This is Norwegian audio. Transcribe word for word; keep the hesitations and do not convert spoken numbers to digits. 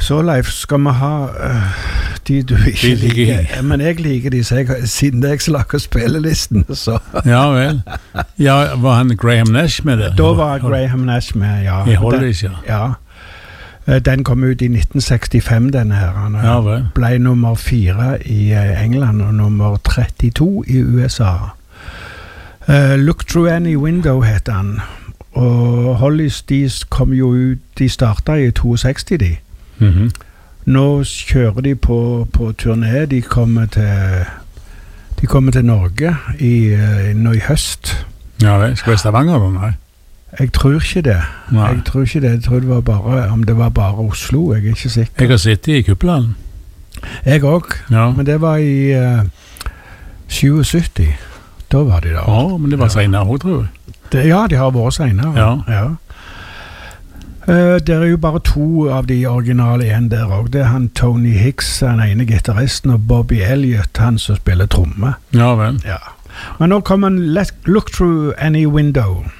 Så Leif, skal vi ha uh, de du ikke de liker, men jeg liker de, så jeg, siden det er jeg som lager spillelisten, så. Ja vel. Ja, var han Graham Nash med det? Da var Graham Nash med, ja. I Hollis, ja. Ja. Den kom ut i nitten sekstifem, denne her. Han ja, vel. Ble nummer fire i England og nummer trettito i U S A. Uh, Look Through Any Window heter han. Og Hollis, de kom jo ut, de startet i sekstito, de. Mhm. Nå kjører de på, på turné. De kommer til de kommer til Norge i, nå i høst. Ja, vel. Skal vi Stavanger da, nei? Jeg tror ikke det. Nei. Jeg tror ikke det. Jeg tror det var bare, om det var bare Oslo, jeg er ikke sikker. Jeg har sittet i Kuppelen. Jeg også, ja. Men det var i uh, syttisju. Da var de der. Ja, men det var senere også, tror jeg. Det, ja, de har vært senere. Ja. Ja. Uh, det er jo bare to av de originale igjen der også. Det er han Tony Hicks, den ene gitaristen, og Bobby Elliott, han som spiller tromme. Ja, vel. Ja. Men nå kommer Let's Look Through Any Window.